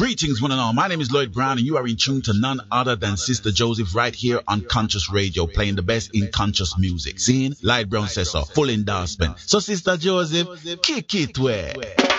Greetings, one and all. My name is Lloyd Brown, and you are in tune to none other than Sister Joseph right here on Conscious Radio, playing the best in conscious music. Seeing Lloyd Brown says so, full endorsement. So, Sister Joseph, kick it where.